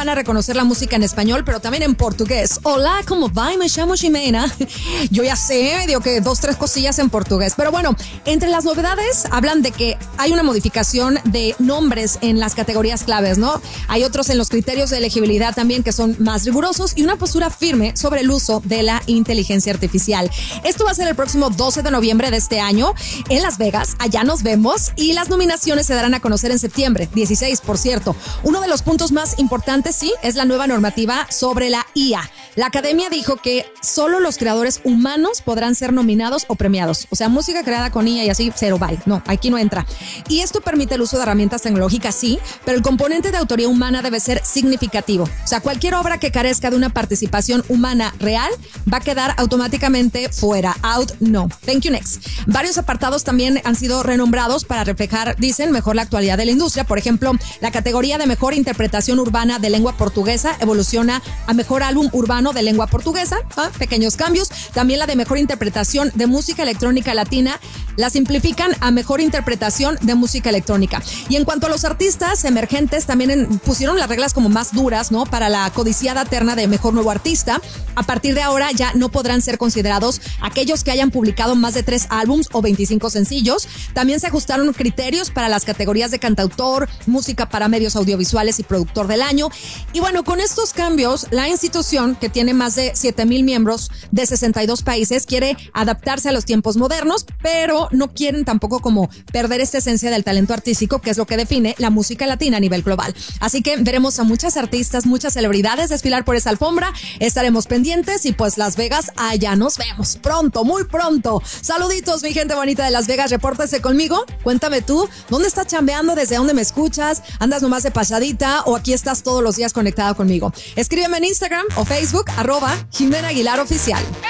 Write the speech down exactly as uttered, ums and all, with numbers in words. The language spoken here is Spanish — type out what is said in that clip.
van a reconocer la música en español, pero también en portugués. Hola, ¿cómo va? Me llamo Jimena. Yo ya sé, digo que dos, tres cosillas en portugués. Pero bueno, entre las novedades hablan de que hay una modificación de nombres en las categorías claves, ¿no? Hay otros en los criterios de elegibilidad también que son más rigurosos y una postura firme sobre el uso de la inteligencia artificial. Esto va a ser el próximo doce de noviembre de este año en Las Vegas. Allá nos vemos y las nominaciones se darán a conocer en septiembre, dieciséis, por cierto. Uno de los puntos más importantes, sí, es la nueva normativa sobre la I A. La academia dijo que solo los creadores humanos podrán ser nominados o premiados. O sea, música creada con I A y así, cero, bye. No, aquí no entra. Y esto permite el uso de herramientas tecnológicas, sí, pero el componente de autoría humana debe ser significativo. O sea, cualquier obra que carezca de una participación humana real va a quedar automáticamente fuera. Out, no. Thank you, next. Varios apartados también han sido renombrados para reflejar, dicen, mejor la actualidad de la industria. Por ejemplo, la categoría de mejor interpretación urbana de lengua portuguesa evoluciona a mejor álbum urbano de lengua portuguesa. ¿Ah? Pequeños cambios. También la de mejor interpretación de música electrónica latina la simplifican a mejor interpretación de música electrónica. Y en cuanto a los artistas emergentes, también en, pusieron las reglas como más duras, ¿no? Para la codiciada terna de mejor nuevo artista. A partir de ahora ya no podrán ser considerados aquellos que hayan publicado más de tres álbums o veinticinco sencillos. También se ajustaron criterios para las categorías de cantautor, música para medios audiovisuales y productor del año. Y bueno, con estos cambios, la institución, que tiene más de siete mil miembros de sesenta y dos países, quiere adaptarse a los tiempos modernos, pero no quieren tampoco como perder esta esencia del talento artístico, que es lo que define la música latina a nivel global. Así que veremos a muchas artistas, muchas celebridades desfilar por esa alfombra. Estaremos pendientes y pues Las Vegas, allá nos vemos pronto, muy pronto. Saluditos, mi gente bonita de Las Vegas, repórtese conmigo. Cuéntame tú, ¿dónde estás chambeando? ¿Desde dónde me escuchas? ¿Andas nomás de pasadita o aquí estás todos los días conectada conmigo? Escríbeme en Instagram o Facebook, arroba Jimena Aguilar Oficial.